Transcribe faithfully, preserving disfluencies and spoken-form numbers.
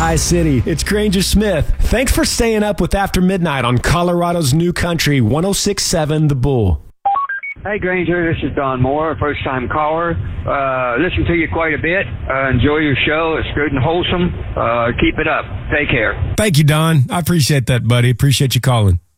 Tri-City. It's Granger Smith. Thanks for staying up with After Midnight on Colorado's New Country, one oh six point seven The Bull. Hey, Granger, this is Don Moore, first-time caller. Uh, listen to you quite a bit. Uh, enjoy your show. It's good and wholesome. Uh, keep it up. Take care. Thank you, Don. I appreciate that, buddy. Appreciate you calling.